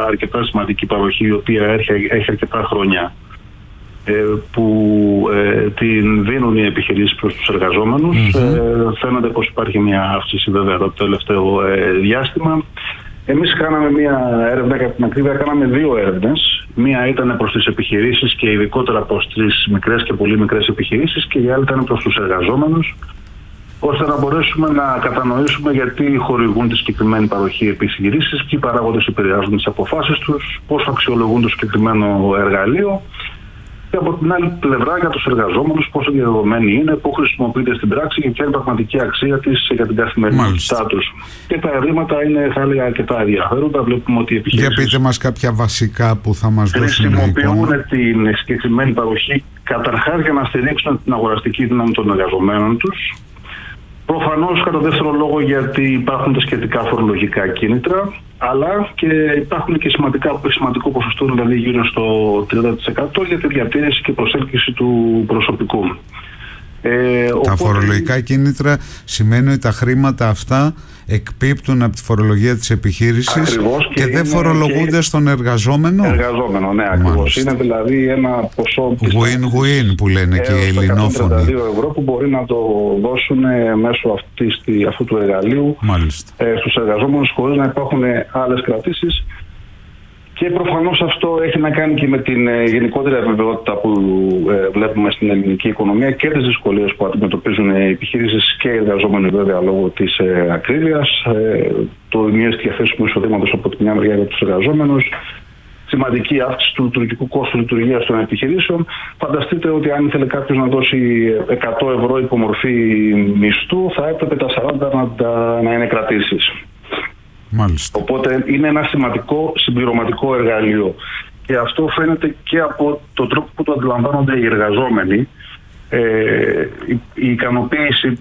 αρκετά σημαντική παροχή, η οποία έχει αρκετά χρόνια που την δίνουν οι επιχειρήσεις προς τους εργαζόμενους. Φαίνεται πως υπάρχει μια αύξηση βέβαια το τελευταίο διάστημα. Εμείς κάναμε μια έρευνα, κατά την ακρίβεια κάναμε 2 έρευνες. Μία ήταν προς τις επιχειρήσεις και ειδικότερα προς τις μικρές και πολύ μικρές επιχειρήσεις, και η άλλη ήταν προς τους εργαζόμενους, ώστε να μπορέσουμε να κατανοήσουμε γιατί χορηγούν τη συγκεκριμένη παροχή επιχειρήσεις, ποιοι παράγοντες επηρεάζουν τις αποφάσεις τους, πώς αξιολογούν το συγκεκριμένο εργαλείο, και από την άλλη πλευρά για τους εργαζόμενους πόσο διαδεδομένη είναι, πού χρησιμοποιείται στην πράξη και ποια είναι η πραγματική αξία της για την καθημερινότητά τους. Και τα ευρήματα είναι, θα έλεγα, αρκετά ενδιαφέροντα. Βλέπουμε ότι οι επιχειρήσεις. Για πείτε μας κάποια βασικά που θα μας δώσουν μια εικόνα. Χρησιμοποιούν την συγκεκριμένη παροχή καταρχάς για να στηρίξουν την αγοραστική δύναμη των εργαζομένων τους. Προφανώς, κατά δεύτερο λόγο, γιατί υπάρχουν τα σχετικά φορολογικά κίνητρα, αλλά και υπάρχουν και σημαντικό ποσοστό, δηλαδή γύρω στο 30% για τη διατήρηση και προσέλκυση του προσωπικού. Τα φορολογικά κίνητρα σημαίνει ότι τα χρήματα αυτά εκπίπτουν από τη φορολογία της επιχείρησης και δεν φορολογούνται στον εργαζόμενο. Εργαζόμενο, ναι, ακριβώς. Είναι δηλαδή ένα ποσό win-win που λένε και οι ελληνόφωνοι. 132 ευρώ που μπορεί να το δώσουν μέσω αυτού του εργαλείου στους εργαζόμενους, χωρίς να υπάρχουν άλλες κρατήσεις. Και προφανώς αυτό έχει να κάνει και με την γενικότερη αβεβαιότητα που βλέπουμε στην ελληνική οικονομία και τις δυσκολίες που αντιμετωπίζουν οι επιχειρήσεις και οι εργαζόμενοι, βέβαια, λόγω της ακρίβειας, το μείωση διαθέσιμου εισοδήματος από τη μια μεριά για τους εργαζόμενους, σημαντική αύξηση του λειτουργικού κόστου λειτουργίας των επιχειρήσεων. Φανταστείτε ότι αν ήθελε κάποιος να δώσει 100 ευρώ υπομορφή μισθού, θα έπρεπε τα 40 να είναι κρατήσεις. Μάλιστα. Οπότε είναι ένα σημαντικό συμπληρωματικό εργαλείο. Και αυτό φαίνεται και από τον τρόπο που το αντιλαμβάνονται οι εργαζόμενοι. Η ικανοποίηση,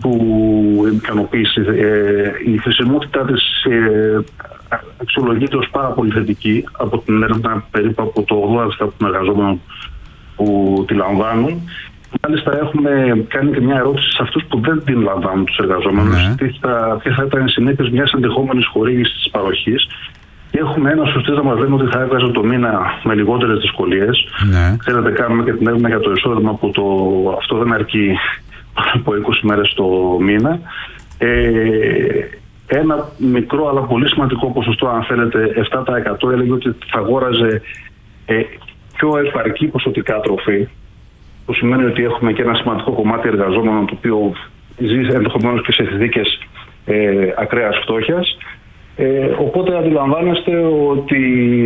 η χρησιμότητά της αξιολογείται ως πάρα πολύ θετική από την έρευνα, περίπου από το 80% των εργαζόμενων που τη λαμβάνουν. Μάλιστα έχουμε κάνει και μια ερώτηση σε αυτούς που δεν την λαμβάνουν, τους εργαζόμενους, ποιες θα ήταν οι συνέπειες μιας ενδεχόμενης χορήγησης της παροχής. Και έχουμε ένα σωστή να μας λένε ότι θα έβγαζε το μήνα με λιγότερες δυσκολίες. Ξέρετε, κάνουμε και την έρευνα για το εισόδημα που αυτό δεν αρκεί από 20 μέρες το μήνα. Ένα μικρό αλλά πολύ σημαντικό ποσοστό, αν θέλετε, 7% έλεγε ότι θα αγόραζε πιο επαρκή ποσοτικά τροφή, που σημαίνει ότι έχουμε και ένα σημαντικό κομμάτι εργαζόμενων το οποίο ζει ενδεχομένως και σε συνθήκες ακραίας φτώχειας. Οπότε αντιλαμβάνεστε ότι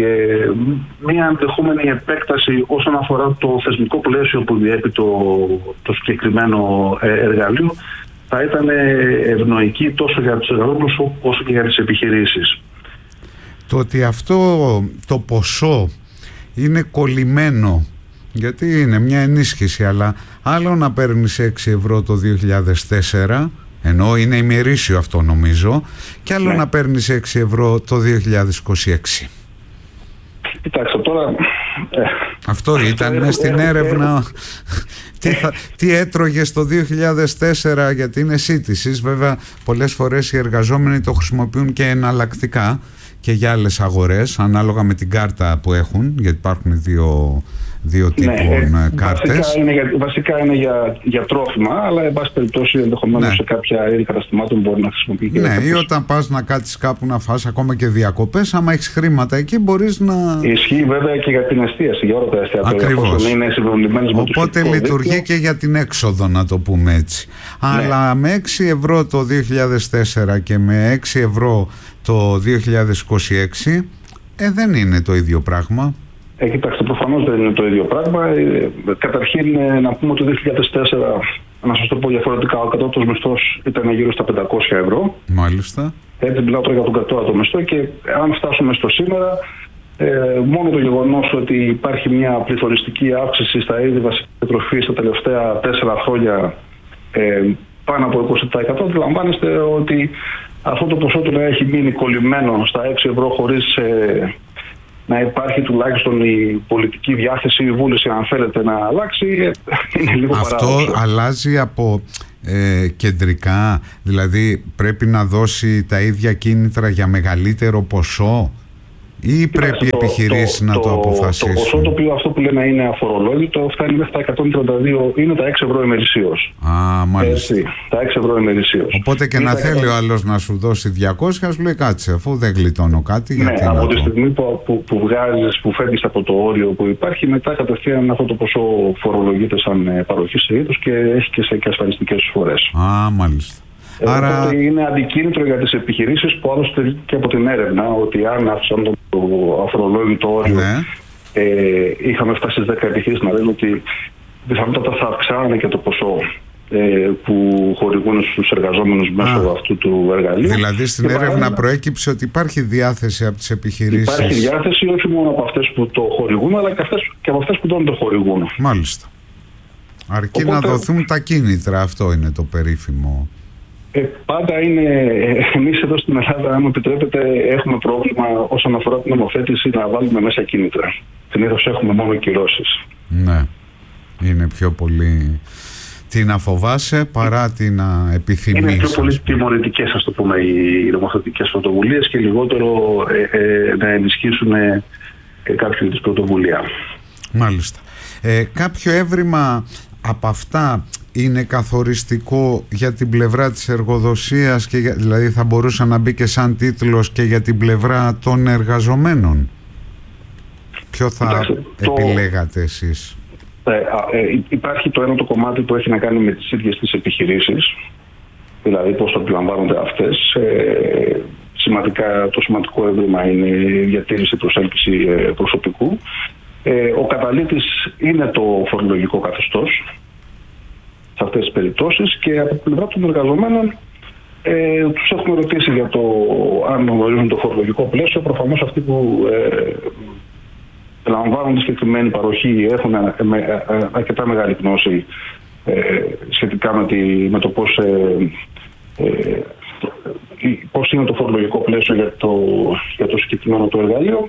μια ενδεχόμενη επέκταση όσον αφορά το θεσμικό πλαίσιο που διέπει το συγκεκριμένο εργαλείο θα ήταν ευνοϊκή τόσο για τους εργαζόμενους όσο και για τις επιχειρήσεις. Το ότι αυτό το ποσό είναι κολλημένο, γιατί είναι μια ενίσχυση, αλλά άλλο να παίρνεις 6 ευρώ το 2004, ενώ είναι ημερήσιο αυτό νομίζω, και άλλο να παίρνεις 6 ευρώ το 2026. Κοιτάξτε τώρα... Αυτό ήταν στην έρευνα. Τι έτρωγες το 2004, γιατί είναι σύντησης. Βέβαια πολλές φορές οι εργαζόμενοι το χρησιμοποιούν και εναλλακτικά και για άλλες αγορές, ανάλογα με την κάρτα που έχουν, γιατί υπάρχουν δύο τύπων κάρτες. Βασικά είναι για τρόφιμα, αλλά εν πάση περιπτώσει ενδεχομένως σε κάποια είδη καταστημάτων μπορεί να χρησιμοποιηθεί. Ναι, ή όταν πας να κάτσεις κάπου να φας ακόμα και διακοπές, άμα έχεις χρήματα εκεί μπορείς να... Ισχύει βέβαια και για την εστίαση, για όλα τα εστιατόρια. Ακριβώς. Είναι οπότε λειτουργεί και για την έξοδο, να το πούμε έτσι. Ναι. Αλλά με 6 ευρώ το 2004 και με 6 ευρώ το 2026 δεν είναι το ίδιο πράγμα. Κοιτάξτε, προφανώς δεν είναι το ίδιο πράγμα. Καταρχήν να πούμε ότι το 2004, να σας το πω διαφορετικά, ο κατώτατος μισθός ήταν γύρω στα 500 ευρώ. Μάλιστα. Έτσι μιλάω τώρα για τον κατώτατο μισθό, και αν φτάσουμε στο σήμερα, μόνο το γεγονός ότι υπάρχει μια πληθωριστική αύξηση στα είδη βασική τροφή τα τελευταία 4 χρόνια πάνω από 20%, αντιλαμβάνεστε ότι αυτό το ποσό του να έχει μείνει κολλημένο στα 6 ευρώ χωρίς να υπάρχει τουλάχιστον η πολιτική διάθεση, η βούληση, αν θέλετε, να αλλάξει, είναι λίγο παράδοξο. Αυτό αλλάζει από κεντρικά, δηλαδή πρέπει να δώσει τα ίδια κίνητρα για μεγαλύτερο ποσό ή πρέπει οι επιχειρήσεις να το αποφασίσουν? Το ποσό το οποίο αυτό που λένε είναι αφορολόγητο φτάνει μέχρι τα 132, είναι τα 6 ευρώ ημερησίως. Μάλιστα. Έτσι, τα 6 ευρώ ημερησίως. Οπότε και να θέλει ο άλλος να σου δώσει 200, σου λέει κάτσε, αφού δεν γλιτώνω κάτι. Ναι, από τη στιγμή που βγάζεις, που φεύγεις από το όριο που υπάρχει, μετά κατευθείαν αυτό το ποσό φορολογείται σαν παροχή σε είδους και έχει και ασφαλιστικές εισφορές. Μάλιστα. Άρα... Οπότε είναι αντικίνητρο για τις επιχειρήσεις που άλλωστε και από την έρευνα ότι αν αύξησαν το αφορολόγητο όριο, είχαμε φτάσει στις 10 επιχειρήσεις να λένε ότι πιθανότατα θα αυξάνανε και το ποσό που χορηγούν στους εργαζόμενους μέσω αυτού του εργαλείου. Δηλαδή στην έρευνα προέκυψε ότι υπάρχει διάθεση από τις επιχειρήσεις. Υπάρχει διάθεση όχι μόνο από αυτές που το χορηγούν, αλλά και από αυτές που δεν το χορηγούν. Μάλιστα. Αρκεί να δοθούν τα κίνητρα, αυτό είναι το περίφημο. Πάντα είναι, εμείς εδώ στην Ελλάδα, αν μου επιτρέπετε, έχουμε πρόβλημα όσον αφορά την νομοθέτηση να βάλουμε μέσα κίνητρα. Συνήθως έχουμε μόνο κυρώσεις. Ναι, είναι πιο πολύ τι να φοβάσαι παρά τι να επιθυμείς. Είναι πιο πολύ τιμωρητικές, ας το πούμε, οι νομοθετικές πρωτοβουλίες και λιγότερο να ενισχύσουν κάποιο της πρωτοβουλία. Μάλιστα. Κάποιο έβριμα από αυτά είναι καθοριστικό για την πλευρά της εργοδοσίας και δηλαδή θα μπορούσε να μπει και σαν τίτλος και για την πλευρά των εργαζομένων? Ποιο θα επιλέγατε εσείς? Υπάρχει το ένα το κομμάτι που έχει να κάνει με τις ίδιες τις επιχειρήσεις, δηλαδή πώς το αντιλαμβάνονται αυτές. Το σημαντικό έβριμα είναι η διατήρηση προσέλκυση προσωπικού. Ο καταλήτης είναι το φορολογικό καθεστώς σε αυτές τις περιπτώσεις και από την πλευρά των εργαζομένων τους έχουμε ρωτήσει για το αν γνωρίζουν το φορολογικό πλαίσιο. Προφανώς αυτοί που λαμβάνουν τη συγκεκριμένη παροχή έχουν αρκετά μεγάλη γνώση σχετικά με το πώς είναι το φορολογικό πλαίσιο για το συγκεκριμένο το εργαλείο,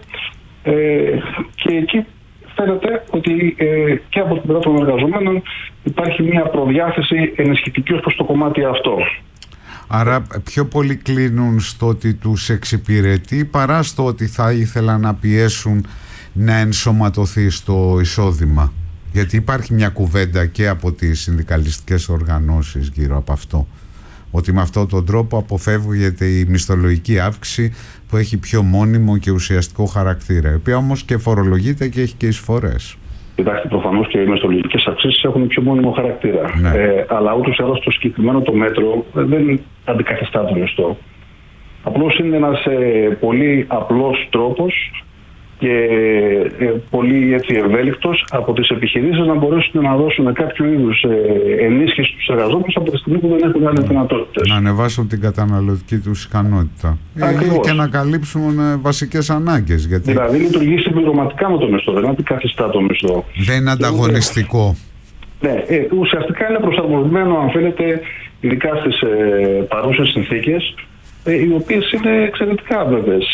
και εκεί φαίνεται ότι και από την πλευρά των εργαζομένων υπάρχει μια προδιάθεση ενισχυτική ως προς το κομμάτι αυτό. Άρα πιο πολύ κλείνουν στο ότι τους εξυπηρετεί παρά στο ότι θα ήθελαν να πιέσουν να ενσωματωθεί στο εισόδημα. Γιατί υπάρχει μια κουβέντα και από τις συνδικαλιστικές οργανώσεις γύρω από αυτό, ότι με αυτόν τον τρόπο αποφεύγεται η μισθολογική αύξηση που έχει πιο μόνιμο και ουσιαστικό χαρακτήρα, η οποία όμως και φορολογείται και έχει και εισφορές. Κοιτάξτε, προφανώς και οι μισθολογικές αυξήσεις έχουν πιο μόνιμο χαρακτήρα. Ναι. Αλλά ούτως ή άλλως το συγκεκριμένο το μέτρο δεν αντικαθιστά τον μισθό. Απλώς είναι ένας πολύ απλός τρόπος και πολύ έτσι ευέλικτος από τις επιχειρήσεις να μπορέσουν να δώσουν κάποιο είδους ενίσχυση στους εργαζόμενους από τη στιγμή που δεν έχουν άλλες δυνατότητες. Να ανεβάσουν την καταναλωτική τους ικανότητα και να καλύψουν βασικές ανάγκες. Γιατί... Δηλαδή λειτουργεί συμπληρωματικά με το μισθό, δεν αντικαθιστά το μισθό. Δεν είναι ανταγωνιστικό. Ναι, ουσιαστικά είναι προσαρμοσμένο, αν θέλετε, ειδικά στις παρούσες συνθήκες, οι οποίες είναι εξαιρετικά βέβαιες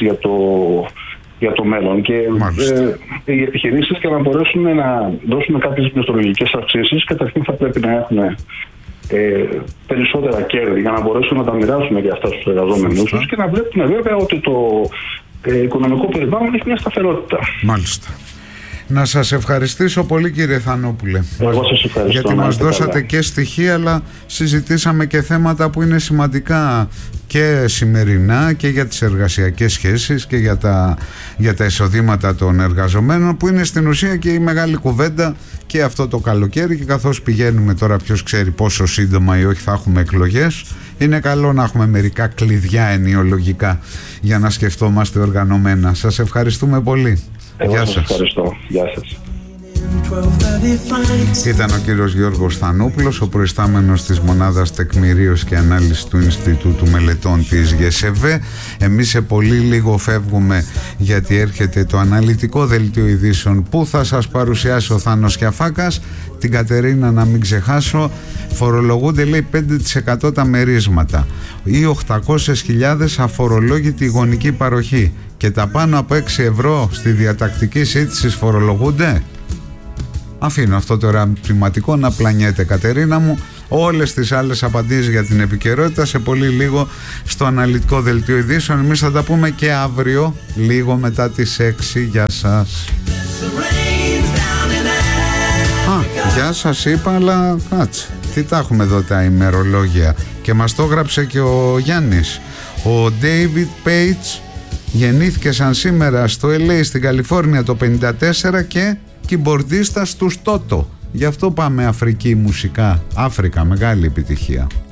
για το μέλλον. Και οι επιχειρήσεις, για να μπορέσουν να δώσουν κάποιες μισθολογικές αυξήσεις, καταρχήν θα πρέπει να έχουν περισσότερα κέρδη για να μπορέσουν να τα μοιράσουν για αυτά στους εργαζόμενους τους και να βλέπουν βέβαια ότι το οικονομικό περιβάλλον έχει μια σταθερότητα. Μάλιστα. Να σας ευχαριστήσω πολύ, κύριε Θανόπουλε. Εγώ σας ευχαριστώ. Γιατί μας δώσατε και στοιχεία, αλλά συζητήσαμε και θέματα που είναι σημαντικά και σημερινά και για τις εργασιακές σχέσεις και για τα εισοδήματα των εργαζομένων, που είναι στην ουσία και η μεγάλη κουβέντα και αυτό το καλοκαίρι. Και καθώς πηγαίνουμε τώρα, ποιος ξέρει πόσο σύντομα ή όχι θα έχουμε εκλογές, είναι καλό να έχουμε μερικά κλειδιά ενιολογικά για να σκεφτόμαστε οργανωμένα. Σας ευχαριστούμε πολύ. Εγώ σας ευχαριστώ. Γεια σας. Ήταν ο κύριος Γιώργος Θανόπουλος, ο προϊστάμενος της Μονάδας Τεκμηρίωσης και Ανάλυσης του Ινστιτούτου Μελετών της ΓΕΣΕΒΕ. Εμείς σε πολύ λίγο φεύγουμε, γιατί έρχεται το αναλυτικό δελτίο ειδήσεων που θα σας παρουσιάσει ο Θάνος Κιαφάκας. Την Κατερίνα να μην ξεχάσω. Φορολογούνται, λέει, 5% τα μερίσματα ή 800.000 αφορολόγητη γονική παροχή, και τα πάνω από 6 ευρώ στη διατακτική σύντηση φορολογούνται. Αφήνω αυτό το ερωτηματικό να πλανιέται, Κατερίνα μου. όλες τις άλλες απαντήσεις για την επικαιρότητα σε πολύ λίγο στο αναλυτικό δελτίο ειδήσεων. Εμείς θα τα πούμε και αύριο λίγο μετά τις 6. Γεια σας. Γεια σας είπα, αλλά κάτσε, τι τα έχουμε εδώ τα ημερολόγια, και μας το έγραψε και ο Γιάννης. Ο David Page γεννήθηκε σαν σήμερα στο LA στην Καλιφόρνια το 54 και κιμπορδίστας του Toto. Γι' αυτό πάμε Αφρική μουσικά. Αφρικα, μεγάλη επιτυχία.